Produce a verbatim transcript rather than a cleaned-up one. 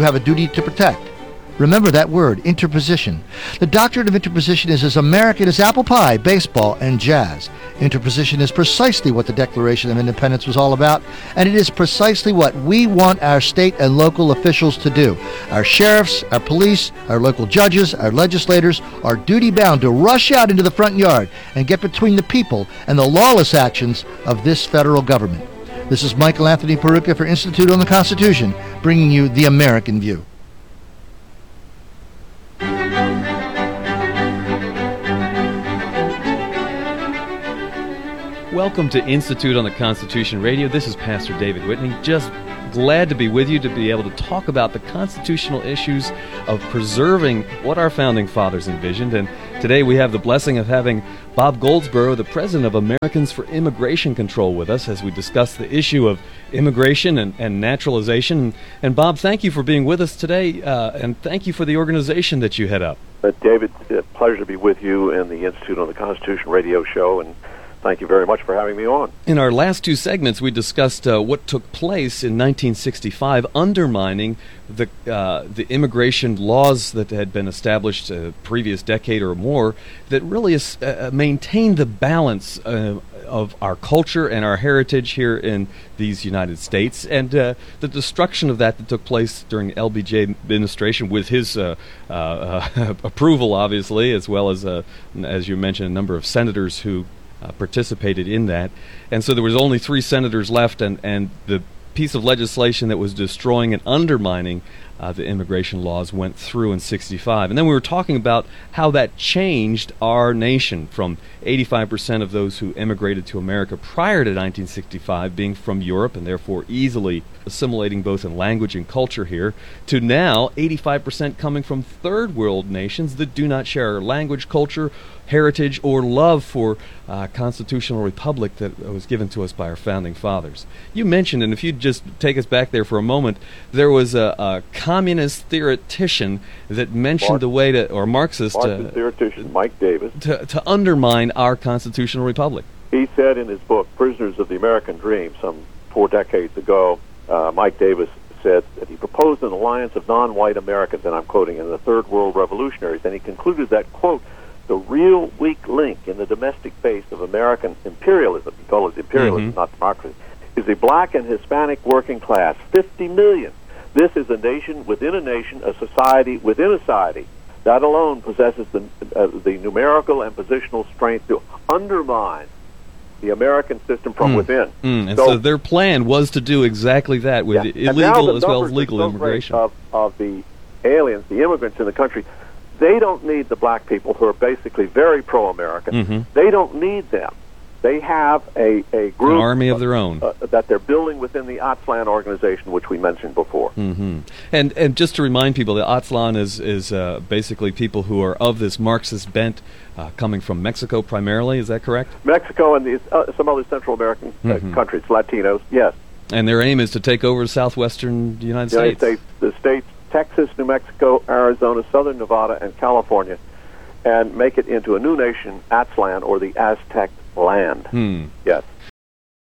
you have a duty to protect. Remember that word, interposition. The doctrine of interposition is as American as apple pie, baseball, and jazz. Interposition is precisely what the Declaration of Independence was all about, and it is precisely what we want our state and local officials to do. Our sheriffs, our police, our local judges, our legislators are duty-bound to rush out into the front yard and get between the people and the lawless actions of this federal government. This is Michael Anthony Peruka for Institute on the Constitution, bringing you the American View. Welcome to Institute on the Constitution Radio. This is Pastor David Whitney. Just glad to be with you to be able to talk about the constitutional issues of preserving what our founding fathers envisioned. And today we have the blessing of having Bob Goldsboro, the president of Americans for Immigration Control, with us as we discuss the issue of immigration and, and naturalization. And Bob, thank you for being with us today, uh, and thank you for the organization that you head up. Uh, David, it's a pleasure to be with you and the Institute on the Constitution radio show, and thank you very much for having me on. In our last two segments, we discussed uh, what took place in nineteen sixty-five, undermining the uh, the immigration laws that had been established a previous decade or more that really is, uh, maintained the balance uh, of our culture and our heritage here in these United States, and uh, the destruction of that that took place during the L B J administration with his uh, uh, uh, approval, obviously, as well as, uh, as you mentioned, a number of senators who Uh, participated in that. And so there was only three senators left, and, and the piece of legislation that was destroying and undermining uh, the immigration laws went through in sixty-five. And then we were talking about how that changed our nation from eighty-five percent of those who immigrated to America prior to nineteen sixty-five being from Europe and therefore easily assimilating both in language and culture here, to now eighty-five percent coming from third world nations that do not share our language, culture, heritage, or love for uh, constitutional republic that was given to us by our founding fathers. You mentioned, and if you'd just take us back there for a moment, there was a, a communist theoretician that mentioned Mark, the way to, or Marxist, Marxist uh, theoretician Mike Davis, to, to undermine our constitutional republic. He said in his book, Prisoners of the American Dream, some four decades ago, uh, Mike Davis said that he proposed an alliance of non-white Americans, and I'm quoting, in the Third World Revolutionaries, and he concluded that, quote, the real weak link in the domestic base of American imperialism, we call it imperialism, mm-hmm. not democracy, is the black and Hispanic working class, fifty million. This is a nation within a nation, a society within a society. That alone possesses the, uh, the numerical and positional strength to undermine the American system from mm. within. Mm. And so, so their plan was to do exactly that with yeah. illegal as well as legal so immigration. Of, of the aliens, the immigrants in the country, they don't need the black people who are basically very pro-American. Mm-hmm. They don't need them. They have a, a group... An army of their own. Uh, that they're building within the Aztlán organization, which we mentioned before. Mm-hmm. And and just to remind people, the Aztlán is, is uh, basically people who are of this Marxist bent, uh, coming from Mexico primarily, is that correct? Mexico and these, uh, some other Central American uh, mm-hmm. countries, Latinos, yes. And their aim is to take over southwestern United, the United States. States. The states, Texas, New Mexico, Arizona, southern Nevada, and California, and make it into a new nation, Aztlán, or the Aztec land. Hmm. Yes.